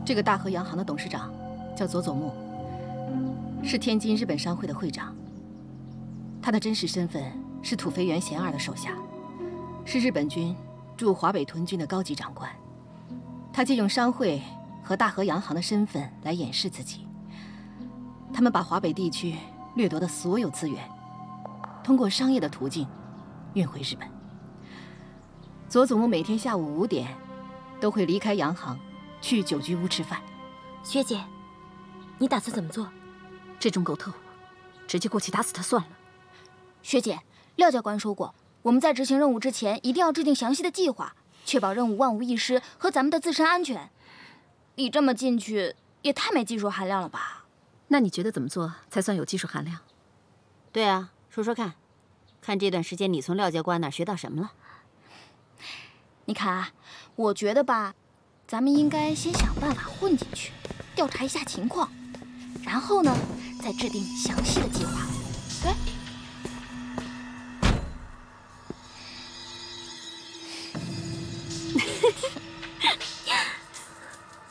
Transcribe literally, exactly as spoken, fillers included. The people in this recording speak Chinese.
这个大和洋行的董事长叫佐佐木，是天津日本商会的会长。他的真实身份是土肥原贤二的手下，是日本军驻华北屯军的高级长官。他借用商会和大和洋行的身份来掩饰自己。他们把华北地区掠夺的所有资源，通过商业的途径运回日本。佐佐木每天下午五点都会离开洋行，去酒居屋吃饭。 学姐，你打算怎么做？ 这种狗特务，直接过去打死他算了。 学姐，廖教官说过，我们在执行任务之前一定要制定详细的计划，确保任务万无一失和咱们的自身安全。你这么进去也太没技术含量了吧？ 那你觉得怎么做才算有技术含量？ 对啊，说说看，看这段时间你从廖教官那儿学到什么了？ 你看啊，我觉得吧，咱们应该先想办法混进去，调查一下情况，然后呢，再制定详细的计划。哎。